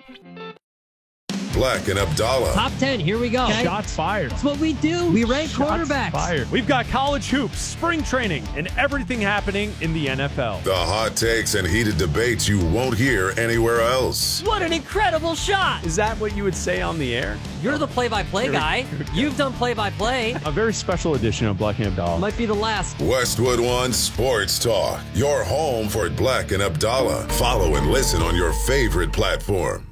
Black and Abdallah. Top 10, here we go. Okay. Shots fired. That's what we do. We rank quarterbacks. Fired. We've got college hoops, spring training, and everything happening in the NFL. The hot takes and heated debates you won't hear anywhere else. What an incredible shot. Is that what you would say on the air? You're the play-by-play guy. You've done play-by-play. A very special edition of Black and Abdallah. Might be the last. Westwood One Sports Talk. Your home for Black and Abdallah. Follow and listen on your favorite platform.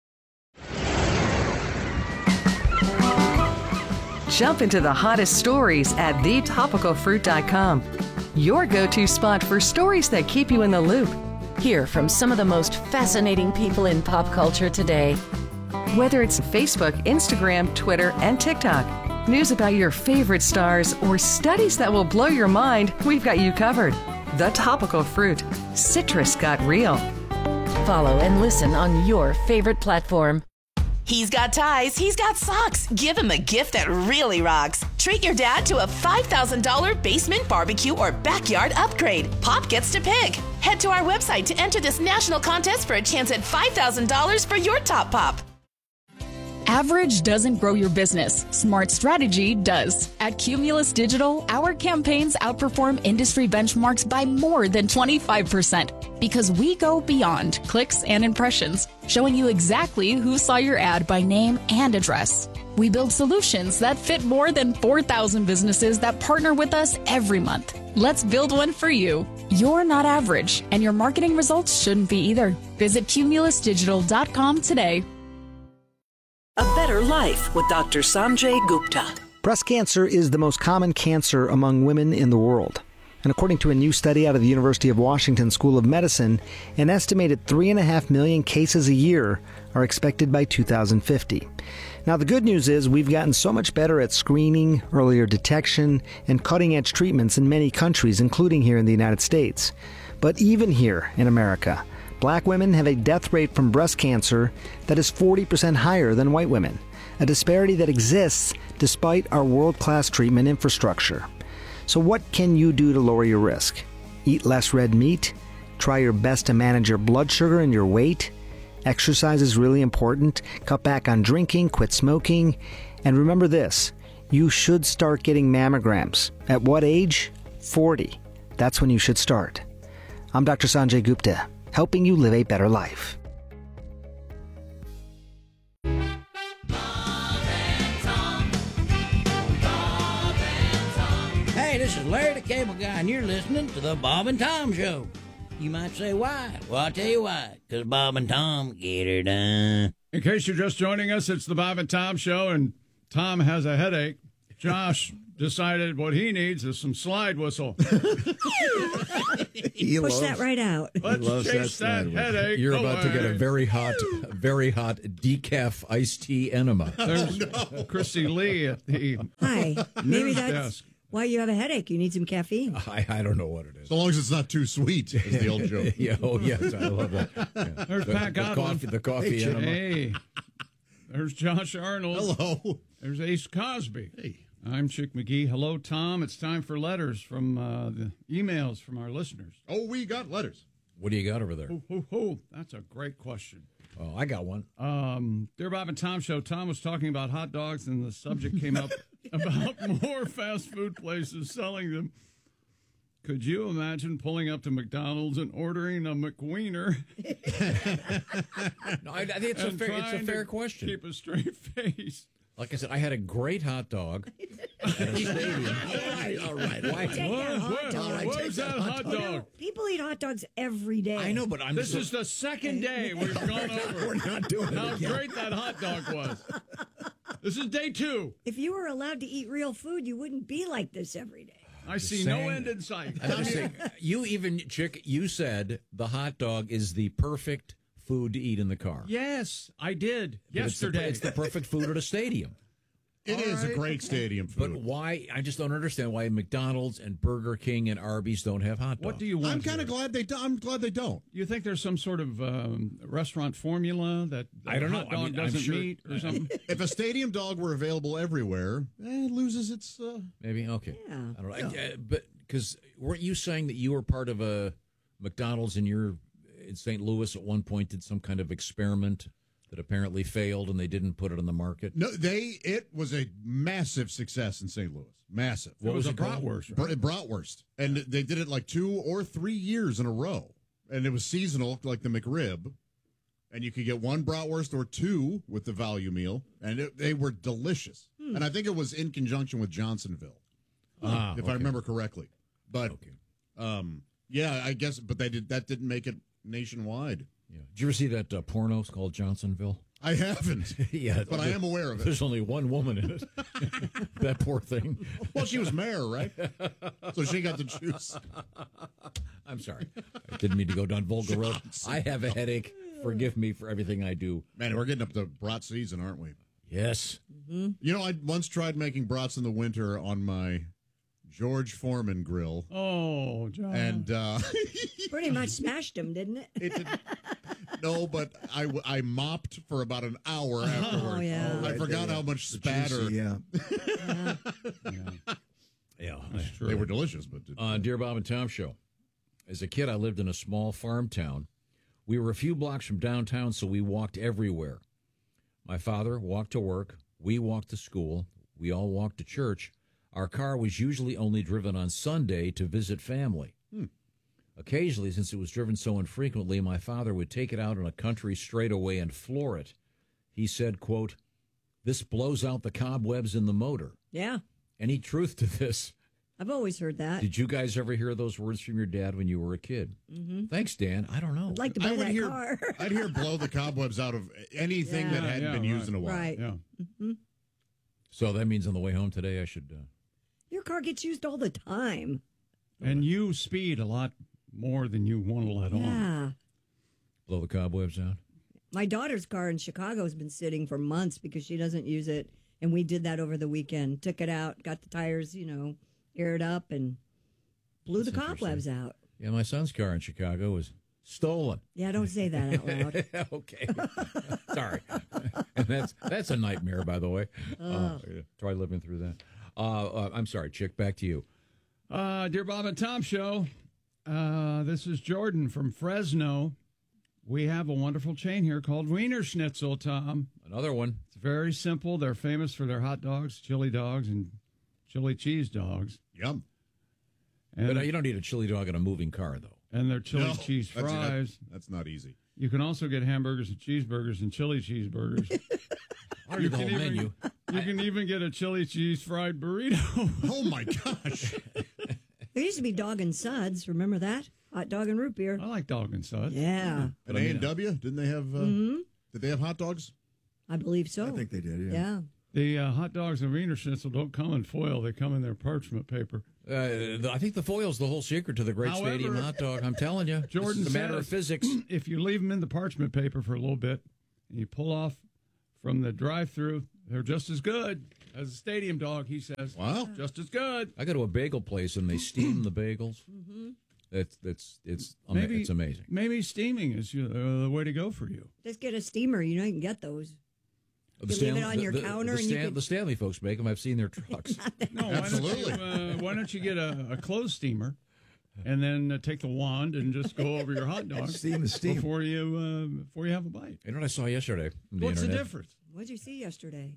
Jump into the hottest stories at thetopicalfruit.com. Your go-to spot for stories that keep you in the loop. Hear from some of the most fascinating people in pop culture today. Whether it's Facebook, Instagram, Twitter, and TikTok, news about your favorite stars, or studies that will blow your mind, we've got you covered. The Topical Fruit. Citrus got real. Follow and listen on your favorite platform. He's got ties, he's got socks. Give him a gift that really rocks. Treat your dad to a $5,000 basement barbecue or backyard upgrade. Pop gets to pick. Head to our website to enter this national contest for a chance at $5,000 for your top pop. Average doesn't grow your business. Smart strategy does. At Cumulus Digital, our campaigns outperform industry benchmarks by more than 25% because we go beyond clicks and impressions, showing you exactly who saw your ad by name and address. We build solutions that fit more than 4,000 businesses that partner with us every month. Let's build one for you. You're not average, and your marketing results shouldn't be either. Visit cumulusdigital.com today. A Better Life with Dr. Sanjay Gupta. Breast cancer is the most common cancer among women in the world. And according to a new study out of the University of Washington School of Medicine, an estimated 3.5 million cases a year are expected by 2050. Now, the good news is we've gotten so much better at screening, earlier detection, and cutting-edge treatments in many countries, including here in the United States. But even here in America, Black women have a death rate from breast cancer that is 40% higher than white women, a disparity that exists despite our world-class treatment infrastructure. So what can you do to lower your risk? Eat less red meat? Try your best to manage your blood sugar and your weight? Exercise is really important. Cut back on drinking, quit smoking. And remember this, you should start getting mammograms. At what age? 40. That's when you should start. I'm Dr. Sanjay Gupta, helping you live a better life. Hey, this is Larry the Cable Guy, and you're listening to the Bob and Tom Show. You might say, why? Well, I'll tell you why. Because Bob and Tom get her done. In case you're just joining us, it's the Bob and Tom Show, and Tom has a headache. Josh decided what he needs is some slide whistle. Push that right out. Let's chase that headache. You're about to get a very hot decaf iced tea enema. There's Christy Lee at the Hi. Maybe news that's desk. why you have a headache. You need some caffeine. I don't know what it is. So long as it's not too sweet, is the old joke. Yeah, oh, yes, I love that. Yeah. There's Pat Godwin. The coffee enema. Hey. There's Josh Arnold. Hello. There's Ace Cosby. Hey. I'm Chick McGee. Hello, Tom. It's time for letters from the emails from our listeners. Oh, we got letters. What do you got over there? That's a great question. Oh, I got one. Dear Bob and Tom Show, Tom was talking about hot dogs, and the subject came up about more fast food places selling them. Could you imagine pulling up to McDonald's and ordering a McWiener? No, I think it's a fair question. Keep a straight face. Like I said, I had a great hot dog at a stadium. All right. What is that hot dog? People eat hot dogs every day. I know, but This is the second day we've gone over. We're not doing how it again. great that hot dog was. This is day 2. If you were allowed to eat real food, you wouldn't be like this every day. I see no end in sight. I'm just saying, you even, Chick, you said the hot dog is the perfect food to eat in the car. Yes, I did But yesterday. It's the perfect food at a stadium. It is a great stadium food. But why? I just don't understand why McDonald's and Burger King and Arby's don't have hot dogs. What do you want? I'm kind of glad they don't. I'm glad they don't. You think there's some sort of restaurant formula that I don't know. hot dog doesn't meet or something? If a stadium dog were available everywhere, it loses its... Maybe, okay. Yeah. I don't know. But because weren't you saying that you were part of a McDonald's in St. Louis at one point, did some kind of experiment that apparently failed and they didn't put it on the market? No, it was a massive success in St. Louis. Massive. What was it called? Bratwurst. Right? Bratwurst. And they did it like 2 or 3 years in a row. And it was seasonal, like the McRib. And you could get 1 bratwurst or 2 with the value meal. And they were delicious. And I think it was in conjunction with Johnsonville, if I remember correctly. But, yeah, I guess, but that didn't make it nationwide. Yeah. Did you ever see that porno called Johnsonville? I haven't. Yeah, but I am aware of it. There's only one woman in it. That poor thing. Well, she was mayor, right? So she got to choose. I'm sorry. I didn't mean to go down vulgar road. I have a headache. Forgive me for everything I do. Man, we're getting up to brat season, aren't we? Yes. Mm-hmm. You know, I once tried making brats in the winter on my George Foreman grill. Oh, John. And pretty much smashed him, didn't it? It did. No, but I mopped for about an hour afterwards. Oh, yeah. I forgot how much spatter. Yeah. Yeah, that's true. They were delicious. But Dear Bob and Tom Show, as a kid, I lived in a small farm town. We were a few blocks from downtown, so we walked everywhere. My father walked to work. We walked to school. We all walked to church. Our car was usually only driven on Sunday to visit family. Occasionally, since it was driven so infrequently, my father would take it out on a country straightaway and floor it. He said, quote, "This blows out the cobwebs in the motor." Yeah. Any truth to this? I've always heard that. Did you guys ever hear those words from your dad when you were a kid? Mm-hmm. Thanks, Dan. I don't know. I'd like to buy that car. I'd hear blow the cobwebs out of anything that hadn't been used in a while. Right. Yeah. Mm-hmm. So that means on the way home today I should... Your car gets used all the time. And you speed a lot more than you want to let on. Yeah. Blow the cobwebs out? My daughter's car in Chicago has been sitting for months because she doesn't use it. And we did that over the weekend. Took it out, got the tires, aired up, and blew the cobwebs out. Yeah, my son's car in Chicago was stolen. Yeah, don't say that out loud. Okay. Sorry. And that's a nightmare, by the way. Try living through that. I'm sorry, Chick, back to you. Dear Bob and Tom Show, this is Jordan from Fresno. We have a wonderful chain here called Wiener Schnitzel, Tom. Another one. It's very simple. They're famous for their hot dogs, chili dogs, and chili cheese dogs. Yum. And but you don't need a chili dog in a moving car, though. And their chili cheese fries. That's not easy. You can also get hamburgers and cheeseburgers and chili cheeseburgers. You can menu. You can even get a chili cheese fried burrito. Oh, my gosh. There used to be Dog and Suds. Remember that? Hot dog and root beer. I like Dog and Suds. Yeah. At A&W, didn't they have? Did they have hot dogs? I believe so. I think they did. Yeah. The hot dogs and Wiener Schnitzel don't come in foil; they come in their parchment paper. I think the foil's the whole secret to the great stadium hot dog. I'm telling you, Jordan, it's a matter of physics. If you leave them in the parchment paper for a little bit, and you pull off from the drive-through, they're just as good as a stadium dog. He says, "Wow, just as good." I go to a bagel place and they steam the bagels. Mm-hmm. It's amazing. Maybe steaming is the way to go for you. Just get a steamer. You can get those. The leave it on your counter. The Stanley folks make them. I've seen their trucks. No, absolutely. Why don't you get a clothes steamer and then take the wand and just go over your hot dog steam before you have a bite. You know what I saw yesterday? What's the difference? What did you see yesterday?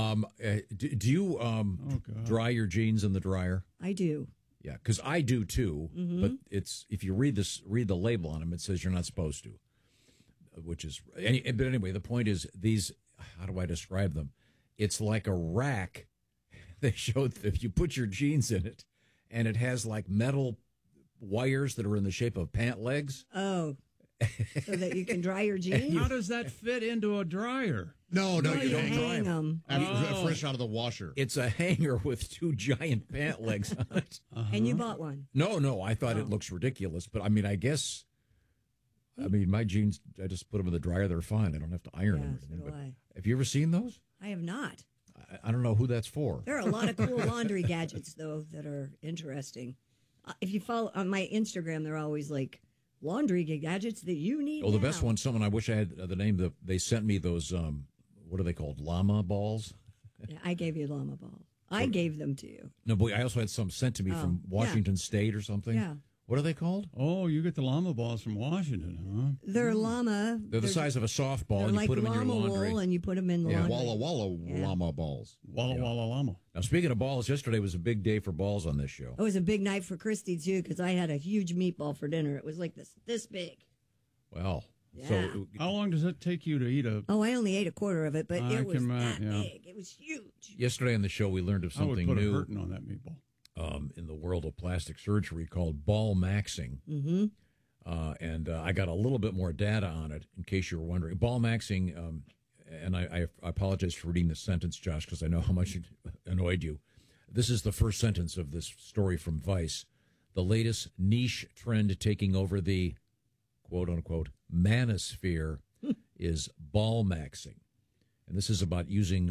Do you dry your jeans in the dryer? I do. Yeah, because I do too. Mm-hmm. But it's if you read the label on them, it says you're not supposed to. Which is, but anyway, the point is these. How do I describe them? It's like a rack. They showed that if you put your jeans in it, and it has like metal wires that are in the shape of pant legs. Oh, so that you can dry your jeans. How does that fit into a dryer? No, you don't hang them. Fresh out of the washer. It's a hanger with 2 giant pant legs on it. And you bought one? No. I thought it looks ridiculous, but I mean, I guess. I mean, my jeans, I just put them in the dryer. They're fine. I don't have to iron them or anything. So do I. Have you ever seen those? I have not. I don't know who that's for. There are a lot of cool laundry gadgets, though, that are interesting. If you follow on my Instagram, they're always like laundry gadgets that you need. Oh, the best one, someone, I wish I had the name. They sent me those, what are they called? Llama balls? Yeah, I gave you llama balls. I gave them to you. No, but I also had some sent to me from Washington State or something. Yeah. What are they called? Oh, you get the llama balls from Washington, huh? They're llama. They're the size of a softball, and you like put them in your llama laundry. wool, and you put them in the laundry. Walla Walla llama balls. Walla Walla llama. Now, speaking of balls, yesterday was a big day for balls on this show. It was a big night for Christy, too, because I had a huge meatball for dinner. It was like this big. Well, Yeah. so How long does it take you to eat a... Oh, I only ate a quarter of it, but I it was can that imagine, big. It was huge. yesterday on the show, we learned of I would something put a new hurting on that meatball. in the world of plastic surgery called ball maxing. Mm-hmm. And I got a little bit more data on it, in case you were wondering. Ball maxing, and I apologize for reading this sentence, Josh, because I know how much it annoyed you. This is the first sentence of this story from Vice. The latest niche trend taking over the quote-unquote manosphere is ball maxing. And this is about using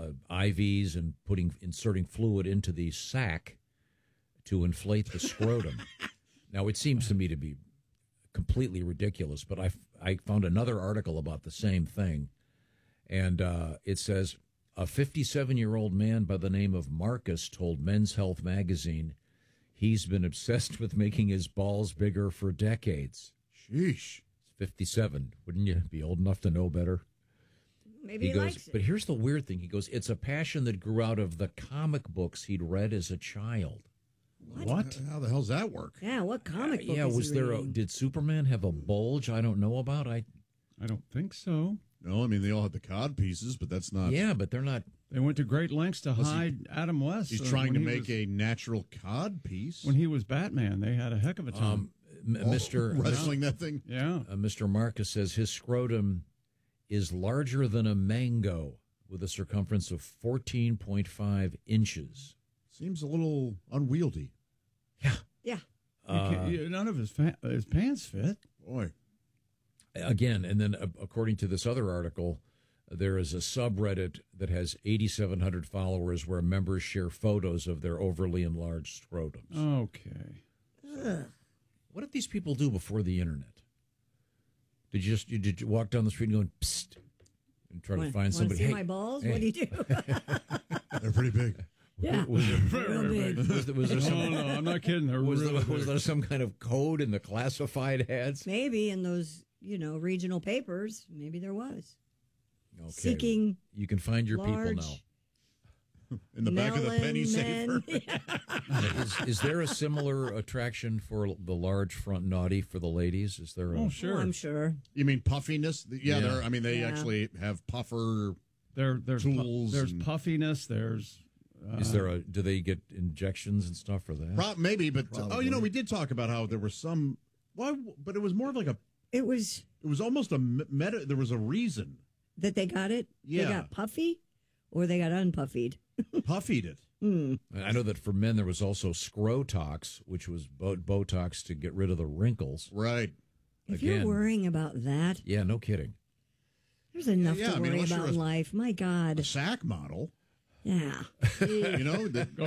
IVs and inserting fluid into the sac to inflate the scrotum. Now, it seems to me to be completely ridiculous, but I found another article about the same thing. And it says, a 57-year-old man by the name of Marcus told Men's Health magazine he's been obsessed with making his balls bigger for decades. Sheesh. 57. Wouldn't you be old enough to know better? Maybe he goes, likes it. but here's the weird thing. He goes, it's a passion that grew out of the comic books he'd read as a child. What? How the hell's that work? Yeah, what comic book is was he there reading? did Superman have a bulge I don't know about? I don't think so. No, I mean, they all had the cod pieces, but that's not... Yeah, but they're not... They went to great lengths to hide Adam West. He's trying to make a natural cod piece. When he was Batman, they had a heck of a time. Mr. Wrestling that thing? Yeah. Mr. Marcus says his scrotum is larger than a mango with a circumference of 14.5 inches. Seems a little unwieldy. Yeah. None of his pants fit. Boy. Again, and then according to this other article, there is a subreddit that has 8,700 followers where members share photos of their overly enlarged scrotums. Okay. What did these people do before the internet? Did you walk down the street and go, psst, and try to find somebody? See hey, my balls? hey. What do you do? They're pretty big. Yeah. Was Real big. there some, No, I'm not kidding. They're was really there some kind of code in the classified ads? Maybe in those, regional papers, maybe there was. Okay. Seeking you can find your people large now. In the back of the penny men. saver. Is there a similar attraction for the large front naughty for the ladies? Is there? Oh, sure. I'm sure. You mean puffiness? Yeah, Yeah. they actually have puffer There's tools. there's and- puffiness. There's. Is there do they get injections and stuff for that? Maybe, but we did talk about how there was some. Why? But it was more of like a. It was almost a meta. There was a reason. that they got it. Yeah. They got puffy, or they got unpuffied. Puffied it. I know that for men there was also Scrotox, which was Botox to get rid of the wrinkles. Right. If you're worrying about that, Yeah, no kidding. there's enough Yeah, to I mean, worry unless about you're in life. My God. A sack model. Yeah. You know,